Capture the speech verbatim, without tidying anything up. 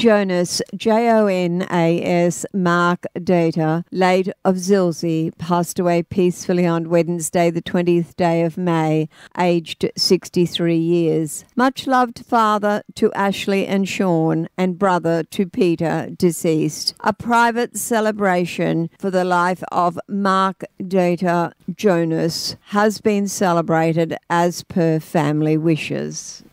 Jonas, J O N A S, Mark Data, late of Zilsey, passed away peacefully on Wednesday, the twentieth day of May, aged sixty-three years. Much loved father to Ashley and Sean, and brother to Peter, deceased. A private celebration for the life of Mark Data Jonas has been celebrated as per family wishes.